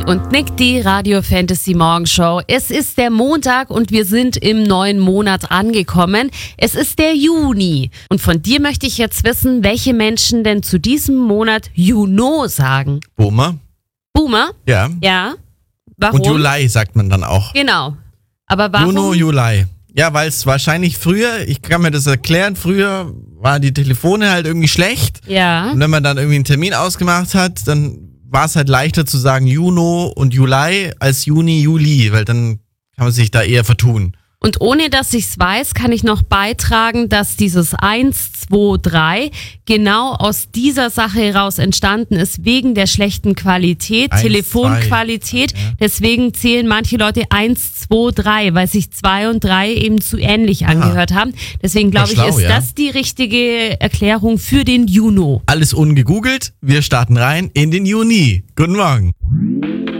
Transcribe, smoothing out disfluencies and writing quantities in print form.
Und Nick, die Radio Fantasy Morgenshow. Es ist der Montag und wir sind im neuen Monat angekommen. Es ist der Juni. Und von dir möchte ich jetzt wissen, welche Menschen denn zu diesem Monat Juno sagen. Boomer? Boomer? Ja. Ja. Warum? Und Juli sagt man dann auch. Genau. Aber warum? Juno, Juli. Ja, weil es wahrscheinlich früher, ich kann mir das erklären, früher waren die Telefone halt irgendwie schlecht. Ja. Und wenn man dann irgendwie einen Termin ausgemacht hat, dann war es halt leichter zu sagen Juno und Juli als Juni, Juli, weil dann kann man sich da eher vertun. Und ohne dass ich es weiß, kann ich noch beitragen, dass dieses 1, 2, 3 genau aus dieser Sache heraus entstanden ist, wegen der schlechten Qualität, 1, Telefonqualität. 2, ja. Deswegen zählen manche Leute 1, 2, 3, weil sich 2 und 3 eben zu ähnlich angehört haben. Deswegen glaube ich, schlau, ist ja. das die richtige Erklärung für den Juno. Alles ungegoogelt, wir starten rein in den Juni. Guten Morgen.